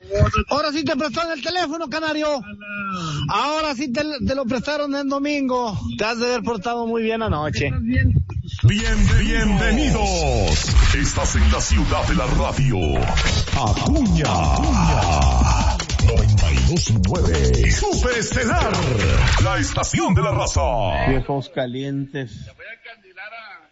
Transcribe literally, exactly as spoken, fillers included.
Ahora sí te prestaron el teléfono, canario. Ahora sí te, te lo prestaron el domingo. Te has de haber portado muy bien anoche. Bien, bienvenidos. Estás en la ciudad de la radio. Acuña. Acuña. noventa y dos punto nueve. Super Estelar. La estación de la raza. Viejos calientes. Te voy a candilar a